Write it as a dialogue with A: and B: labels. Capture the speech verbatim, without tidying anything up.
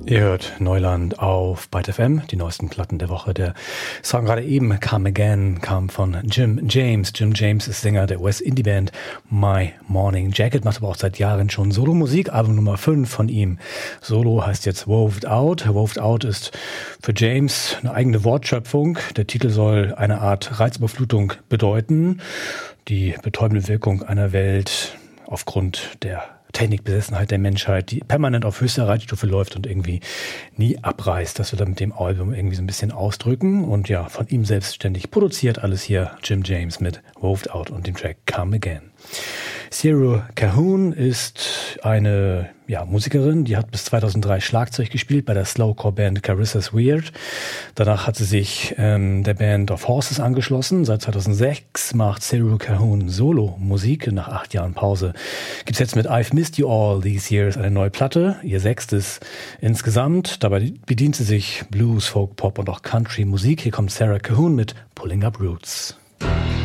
A: Ihr hört Neuland auf Byte F M, die neuesten Platten der Woche. Der Song gerade eben, Come Again, kam von Jim James. Jim James ist Sänger der U S-Indie-Band My Morning Jacket, macht aber auch seit Jahren schon Solo-Musik. Album Nummer fünf von ihm. Solo heißt jetzt Woved Out. Woved Out ist für James eine eigene Wortschöpfung. Der Titel soll eine Art Reizüberflutung bedeuten. Die betäubende Wirkung einer Welt aufgrund der Technikbesessenheit der Menschheit, die permanent auf höchster Reitstufe läuft und irgendwie nie abreißt. Das wird er mit dem Album irgendwie so ein bisschen ausdrücken. Und ja, von ihm selbstständig produziert alles hier Jim James mit Woved Out und dem Track Come Again. Cyril Cahun ist eine ja, Musikerin, die hat bis zweitausenddrei Schlagzeug gespielt bei der Slowcore-Band Carissa's Weird. Danach hat sie sich ähm, der Band of Horses angeschlossen. Seit zweitausendsechs macht Cyril Cahun Solo-Musik. Nach acht Jahren Pause gibt's jetzt mit I've Missed You All These Years eine neue Platte, ihr sechstes insgesamt. Dabei bedient sie sich Blues, Folk, Pop und auch Country-Musik. Hier kommt Sarah Cahun mit Pulling Up Roots.